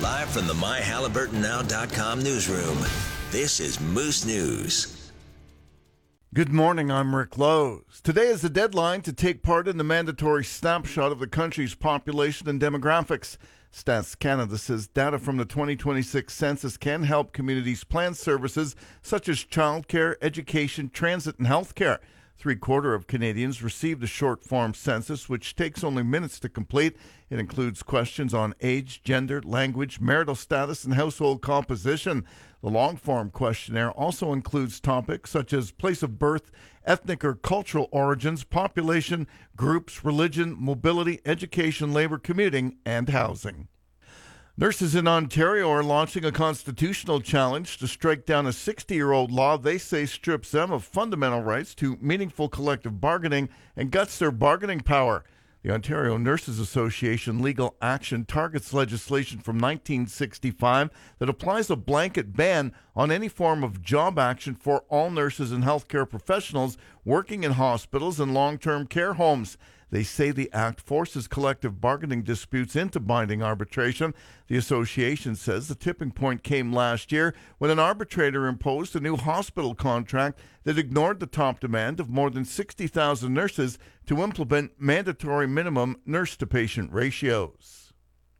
Live from the MyHalliburtonNow.com newsroom, this is Moose News. Good morning, I'm Rick Lowe's. Today is the deadline to take part in the mandatory snapshot of the country's population and demographics. Stats Canada says data from the 2026 census can help communities plan services such as childcare, education, transit, and healthcare. 3/4 of Canadians received a short-form census, which takes only minutes to complete. It includes questions on age, gender, language, marital status, and household composition. The long-form questionnaire also includes topics such as place of birth, ethnic or cultural origins, population, groups, religion, mobility, education, labor, commuting, and housing. Nurses in Ontario are launching a constitutional challenge to strike down a 60-year-old law they say strips them of fundamental rights to meaningful collective bargaining and guts their bargaining power. The Ontario Nurses Association legal action targets legislation from 1965 that applies a blanket ban on any form of job action for all nurses and healthcare professionals working in hospitals and long-term care homes. They say the act forces collective bargaining disputes into binding arbitration. The association says the tipping point came last year when an arbitrator imposed a new hospital contract that ignored the top demand of more than 60,000 nurses to implement mandatory minimum nurse-to-patient ratios.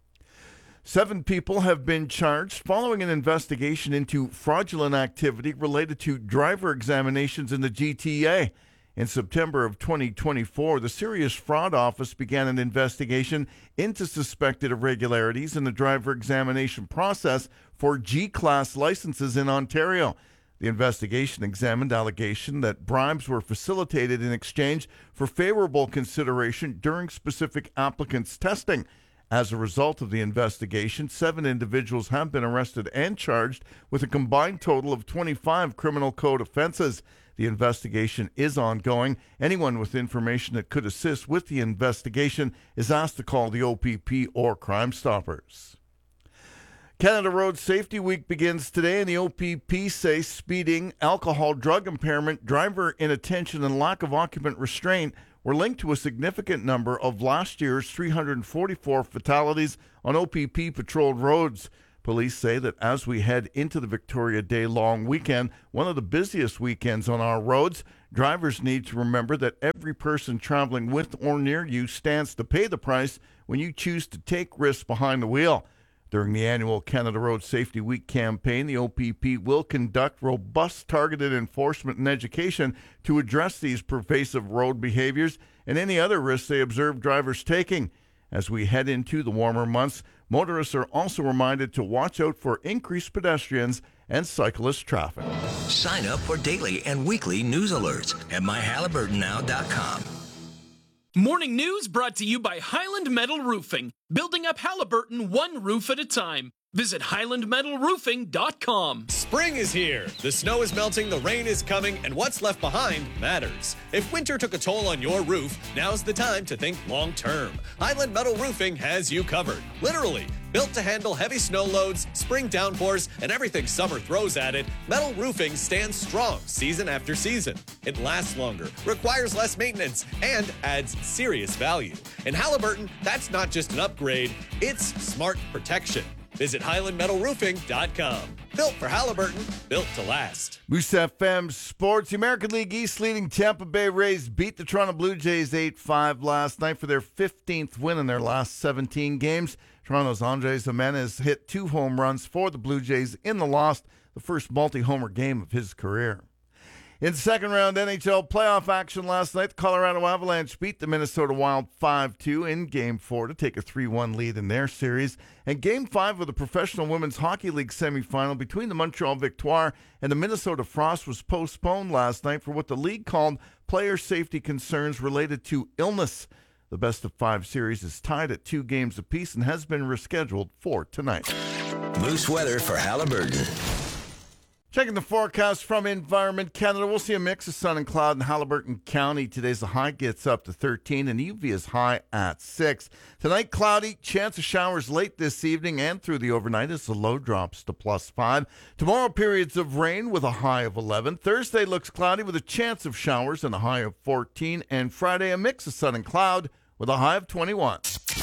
7 people have been charged following an investigation into fraudulent activity related to driver examinations in the GTA. In September of 2024, the Serious Fraud Office began an investigation into suspected irregularities in the driver examination process for G-Class licenses in Ontario. The investigation examined allegation that bribes were facilitated in exchange for favorable consideration during specific applicants' testing. As a result of the investigation, 7 individuals have been arrested and charged with a combined total of 25 criminal code offenses. The investigation is ongoing. Anyone with information that could assist with the investigation is asked to call the OPP or Crime Stoppers. Canada Road Safety Week begins today, and the OPP say speeding, alcohol, drug impairment, driver inattention, and lack of occupant restraint were linked to a significant number of last year's 344 fatalities on OPP patrolled roads. Police say that as we head into the Victoria Day long weekend, one of the busiest weekends on our roads, drivers need to remember that every person traveling with or near you stands to pay the price when you choose to take risks behind the wheel. During the annual Canada Road Safety Week campaign, the OPP will conduct robust targeted enforcement and education to address these pervasive road behaviors and any other risks they observe drivers taking. As we head into the warmer months, motorists are also reminded to watch out for increased pedestrians and cyclist traffic. Sign up for daily and weekly news alerts at MyHalliburtonNow.com. Morning news brought to you by Highland Metal Roofing, building up Halliburton one roof at a time. Visit HighlandMetalRoofing.com. Spring is here. The snow is melting, the rain is coming, and what's left behind matters. If winter took a toll on your roof, now's the time to think long term. Highland Metal Roofing has you covered. Literally. Built to handle heavy snow loads, spring downpours, and everything summer throws at it, metal roofing stands strong season after season. It lasts longer, requires less maintenance, and adds serious value. In Halliburton, that's not just an upgrade, it's smart protection. Visit HighlandMetalRoofing.com. Built for Halliburton, built to last. Moose FM Sports. The American League East leading Tampa Bay Rays beat the Toronto Blue Jays 8-5 last night for their 15th win in their last 17 games. Toronto's Andres Gimenez hit 2 home runs for the Blue Jays in the loss, the first multi-homer game of his career. In second-round NHL playoff action last night, the Colorado Avalanche beat the Minnesota Wild 5-2 in Game 4 to take a 3-1 lead in their series. And Game 5 of the Professional Women's Hockey League semifinal between the Montreal Victoire and the Minnesota Frost was postponed last night for what the league called player safety concerns related to illness. The best-of-5 series is tied at 2 games apiece and has been rescheduled for tonight. Moose weather for Halliburton. Checking the forecast from Environment Canada, we'll see a mix of sun and cloud in Halliburton County. Today's the high gets up to 13 and UV is high at 6. Tonight, cloudy, chance of showers late this evening and through the overnight as the low drops to +5. Tomorrow, periods of rain with a high of 11. Thursday looks cloudy with a chance of showers and a high of 14. And Friday, a mix of sun and cloud with a high of 21.